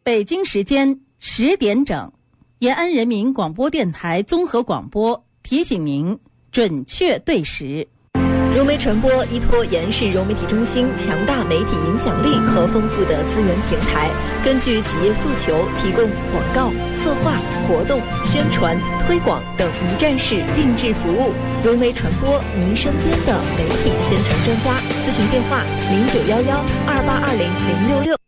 北京时间10点整，延安人民广播电台综合广播提醒您准确对时。 融媒传播依托延安市融媒体中心强大媒体影响力和丰富的资源平台，根据企业诉求，提供广告、策划、活动、宣传、推广等一站式定制服务。融媒传播，您身边的媒体宣传专家。咨询电话：091128200666。